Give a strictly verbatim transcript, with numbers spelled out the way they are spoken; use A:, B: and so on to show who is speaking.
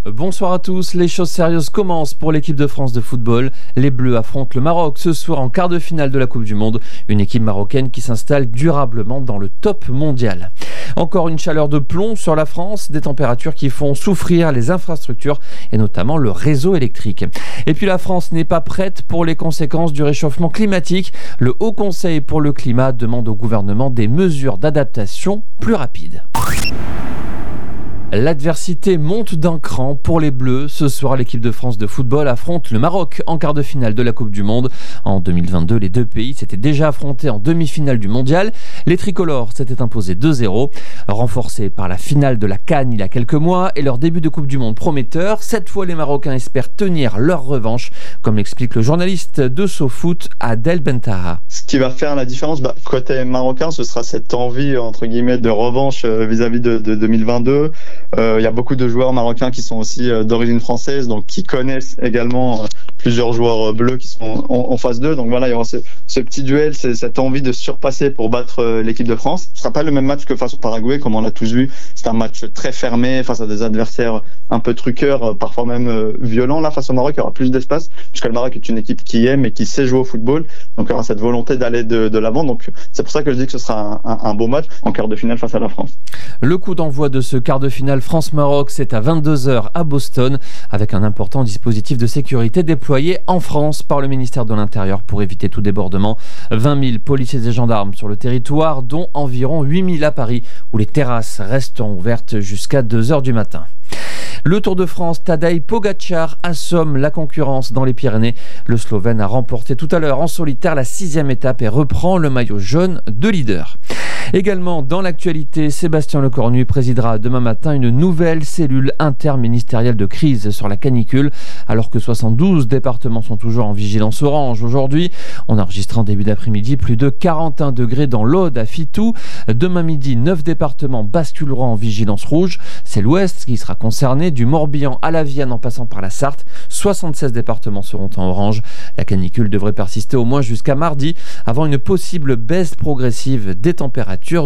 A: Bonsoir à tous, les choses sérieuses commencent pour l'équipe de France de football. Les Bleus affrontent le Maroc ce soir en quart de finale de la Coupe du Monde, une équipe marocaine qui s'installe durablement dans le top mondial. Encore une chaleur de plomb sur la France, des températures qui font souffrir les infrastructures et notamment le réseau électrique. Et puis la France n'est pas prête pour les conséquences du réchauffement climatique. Le Haut Conseil pour le climat demande au gouvernement des mesures d'adaptation plus rapides. L'adversité monte d'un cran pour les Bleus. Ce soir, l'équipe de France de football affronte le Maroc en quart de finale de la Coupe du Monde. En deux mille vingt-deux, les deux pays s'étaient déjà affrontés en demi-finale du Mondial. Les tricolores s'étaient imposés deux zéro. Renforcés par la finale de la CAN il y a quelques mois et leur début de Coupe du Monde prometteur, cette fois les Marocains espèrent tenir leur revanche, comme l'explique le journaliste de SoFoot Adel Bentaha.
B: Ce qui va faire la différence, bah, côté marocain, ce sera cette envie entre guillemets de revanche euh, vis-à-vis de, de deux mille vingt-deux. Il euh, y a beaucoup de joueurs marocains qui sont aussi euh, d'origine française, donc qui connaissent également euh, plusieurs joueurs euh, bleus qui sont en, en phase deux. Donc voilà, il y aura ce, ce petit duel, c'est cette envie de surpasser pour battre euh, l'équipe de France. Ce sera pas le même match que face au Paraguay, comme on l'a tous vu. C'est un match très fermé face à des adversaires un peu truqueurs, euh, parfois même euh, violents. Là, face au Maroc, il y aura plus d'espace, puisque le Maroc est une équipe qui aime et qui sait jouer au football. Donc il y aura cette volonté d'aller de, de l'avant. Donc c'est pour ça que je dis que ce sera un, un, un beau match en quart de finale face à la France.
A: Le coup d'envoi de ce quart de finale France-Maroc, c'est à vingt-deux heures à Boston, avec un important dispositif de sécurité déployé en France par le ministère de l'Intérieur pour éviter tout débordement. vingt mille policiers et gendarmes sur le territoire, dont environ huit mille à Paris, où les terrasses restent ouvertes jusqu'à deux heures du matin. Le Tour de France, Tadej Pogačar assomme la concurrence dans les Pyrénées. Le Slovène a remporté tout à l'heure en solitaire la sixième étape et reprend le maillot jaune de leader. Également dans l'actualité, Sébastien Lecornu présidera demain matin une nouvelle cellule interministérielle de crise sur la canicule, alors que soixante-douze départements sont toujours en vigilance orange aujourd'hui. On enregistre en début d'après-midi plus de quarante et un degrés dans l'Aude à Fitou. Demain midi, neuf départements basculeront en vigilance rouge. C'est l'Ouest qui sera concerné, du Morbihan à la Vienne en passant par la Sarthe. soixante-seize départements seront en orange. La canicule devrait persister au moins jusqu'à mardi, avant une possible baisse progressive des températures.